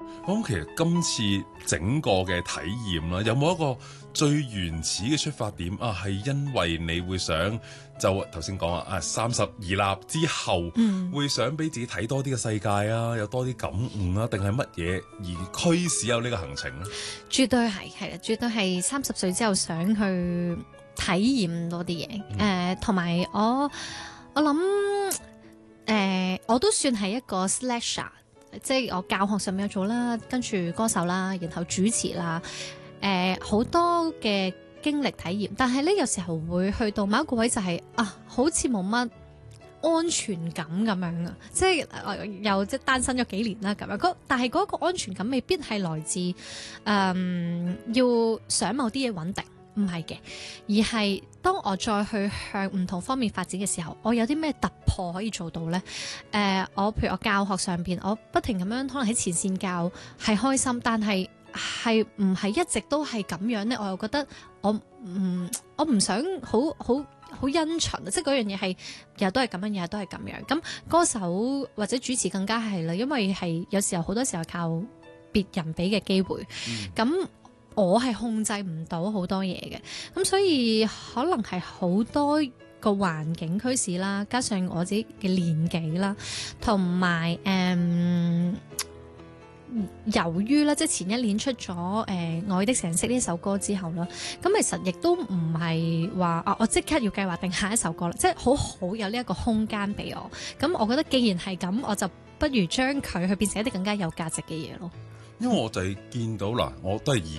咁其實今次整個嘅體驗啦，有冇一個最原始嘅出發點啊？係因為你會想就頭先講30而立之後，會想俾自己睇多啲嘅世界啊，有多啲感悟啊，定係乜嘢而驅使有呢個行程咧？ 絕對係啦，絕對係30歲之後想去體驗多啲嘢。同埋我諗我都算係一個 slasher。即係我教學上面有做啦，跟住歌手啦，然後主持啦，好多嘅經歷體驗。但係咧，有時候會去到某一個位就係好似冇乜安全感咁樣啊！即係又即係單身咗幾年啦咁樣。但係嗰個安全感未必係來自要想某啲嘢穩定，唔係嘅，而係當我再去向唔同方面發展嘅時候，我有啲咩突破可以做到呢？我譬如我教學上邊，我不停咁樣可能喺前線教係開心，但係唔係一直都係咁樣呢？我又覺得我唔想好因循，即係嗰樣嘢係日日都係咁樣，日日都係咁樣。咁歌手或者主持更加係啦，因為係有時候好多時候靠別人俾嘅機會，咁我係控制唔到好多嘢嘅，咁所以可能係好多個環境驅使啦，加上我自己嘅年紀啦，同埋由於咧，即係前一年出咗《愛的城市》呢首歌之後啦，咁其實亦都唔係話我即刻要計劃定下一首歌啦，即係好有呢一個空間俾我。咁我覺得既然係咁，我就不如將佢去變成一啲更加有價值嘅嘢咯。 因為我就係見到嗱，我都係